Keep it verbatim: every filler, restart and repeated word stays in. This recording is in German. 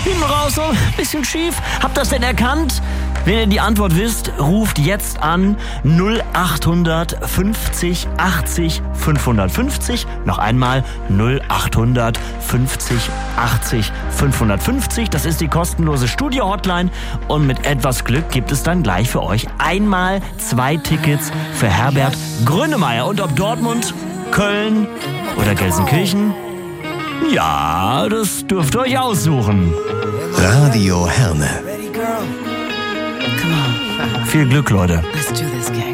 Hinten raus, so ein bisschen schief. Habt ihr das denn erkannt? Wenn ihr die Antwort wisst, ruft jetzt an null acht fünfzig achtzig fünfhundertfünfzig. Noch einmal null acht fünfzig achtzig fünfhundertfünfzig. Das ist die kostenlose Studio-Hotline. Und mit etwas Glück gibt es dann gleich für euch einmal zwei Tickets für Herbert Grönemeyer. Und ob Dortmund, Köln oder Gelsenkirchen? Ja, das dürft ihr euch aussuchen. Radio Herne. Viel Glück, Leute. Let's do this, gang.